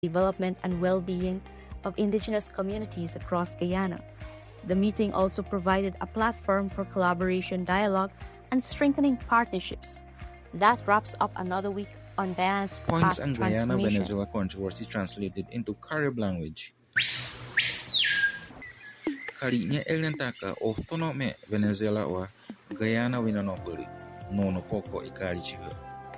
development and well-being of indigenous communities across Guyana. The meeting also provided a platform for collaboration, dialogue, and strengthening partnerships. That wraps up another week on Guyana's Points path and to Guyana transformation. Venezuela controversy translated into Carib language. Karinya elentaka autonome Venezuela wa Guyana winanopoli nono poco ikarichiho.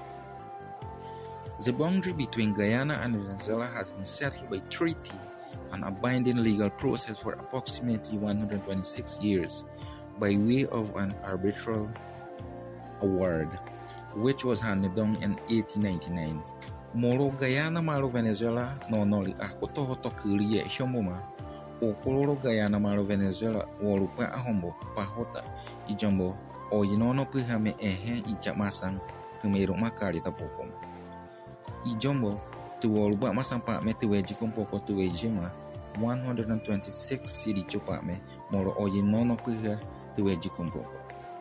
The boundary between Guyana and Venezuela has been settled by treaty and a binding legal process for approximately 126 years by way of an arbitral award, which was handed down in 1899. Moro Guyana malo Venezuela nonoli akotohoto kulie shomoma o koloro Guyana malo Venezuela wolupa ahombo pahota ijambo o yinono pihame ija masang tumero makari tapokoma. Ijombo tuwolupa masang pakme tuweji kumpoko tuweji ma 126 siri chopakme moro o yinono piha tuweji kumpoko.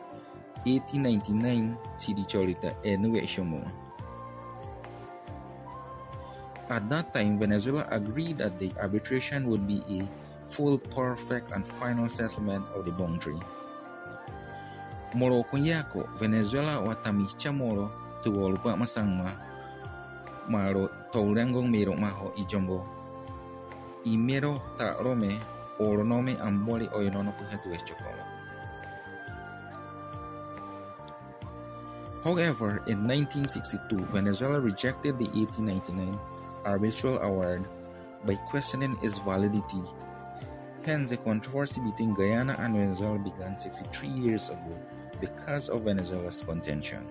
1899 siri cholita enuwe shomoma. At that time, Venezuela agreed that the arbitration would be a full, perfect, and final settlement of the boundary. Moro kunyako Venezuela watamicha moro tuwolupa masangma maro tourangong mero maho ijombo imero ta rome oronome amboli oyonono puhetu chokolo. However, in 1962, Venezuela rejected the 1899 arbitral award by questioning its validity. Hence, the controversy between Guyana and Venezuela began 63 years ago because of Venezuela's contention.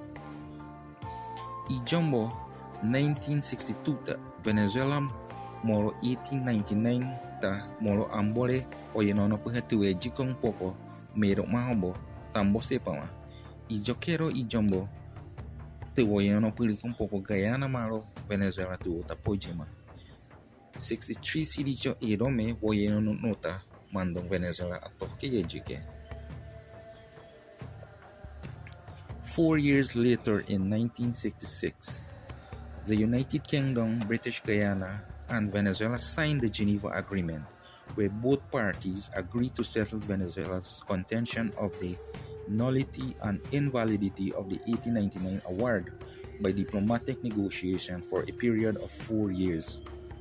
Ijombo 1962 ta Venezuela moro 1899 ta moro ambole oyenono puhetuwe jikong poko mero mahombo tambo sepama. Ijokero ijombo tuwoyenono pulikong poko Guyana malo Venezuela tuwo tapojima. 63 siricho irome woyenono nota mandong Venezuela atoke yejike. 4 years later in 1966, the United Kingdom, British Guyana, and Venezuela signed the Geneva Agreement, where both parties agreed to settle Venezuela's contention of the nullity and invalidity of the 1899 award by diplomatic negotiation for a period of 4 years.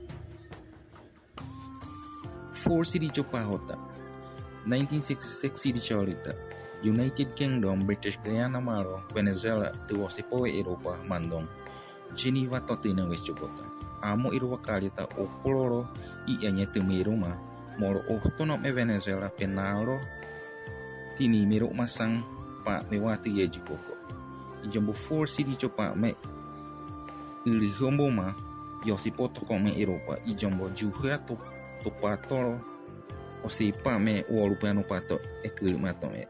4 Siricho Pahota, 1966 Siricho Alita, United Kingdom, British Guyana Maro, Venezuela, Tuwasipoe Europa, Mandong, Geneva Totina Westchobota, Amo Iruakalita, O Coloro, Ianya Tumiruma, Moro Autonome Venezuela, Penalo, Tini Miro Masang, Pa Mewati Yejikoko. Ijambo 4 Siricho Pa Me Ilihomboma, Yosipoto Come Europa, Ijambo Juhato Topatoro, Osipa Me Wolupano Pato, Ekilimatome.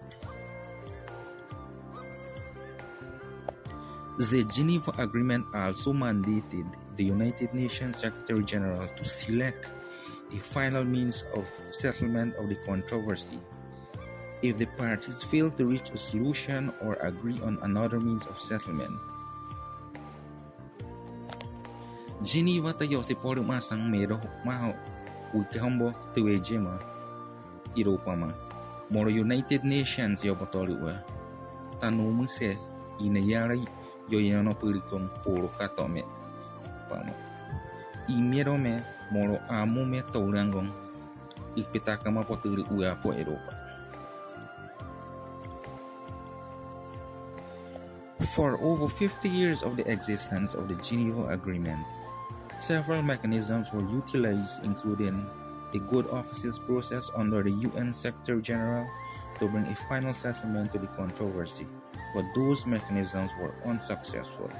The Geneva Agreement also mandated the United Nations Secretary General to select a final means of settlement of the controversy. If the parties fail to reach a solution or agree on another means of settlement, Geneva ta Yosiporo masang mero maho wikahombo tuwejema Iropama moro United Nations yopotoluwa tanumuse inayari yoyano pulikong puro katome pama imerome moro amume tourangong ipitakama potuli uapo Europa. For over 50 years of the existence of the Geneva Agreement, several mechanisms were utilized, including a good offices process under the UN Secretary General to bring a final settlement to the controversy, but those mechanisms were unsuccessful.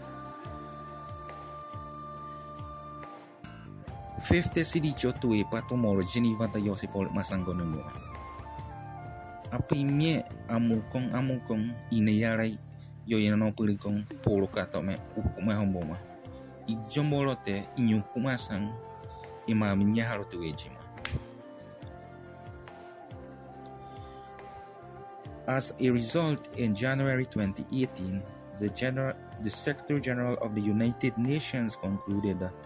50 Sidicho tuwe patumoro Geneva ta Yosipol Masangonemo. Apimye amukong inayaray yoyano pulikong polo katome ukumahomoma. Ijombolote inyukumasang imaminya harotuejima. As a result, in January 2018, the Secretary General of the United Nations concluded that